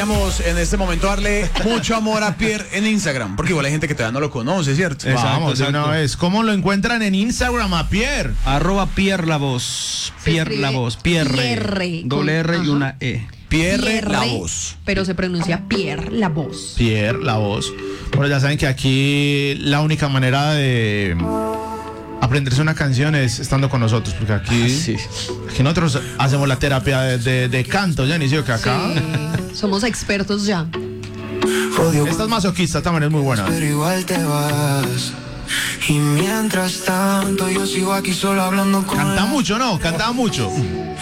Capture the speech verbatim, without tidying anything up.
Queríamos en este momento darle mucho amor a Pierre en Instagram, porque igual hay gente que todavía no lo conoce, ¿cierto? Exacto, Vamos, de exacto. una vez. ¿Cómo lo encuentran en Instagram a Pierre? Arroba Pierre la voz. Se Pierre la escribe voz. Pierre. Pierre, Doble con- R y ajá. una E. Pierre la voz. Pero se pronuncia Pierre la voz. Pierre, la voz. Bueno, ya saben que aquí la única manera de aprenderse una canción es estando con nosotros, porque aquí, Sí. aquí nosotros hacemos la terapia de, de, de canto, ya inicio que acá. Sí, somos expertos ya. Esta es masoquista, también es muy buena. Pero igual te vas. Y mientras tanto yo sigo aquí solo hablando con Canta la- mucho, ¿no? Canta mucho.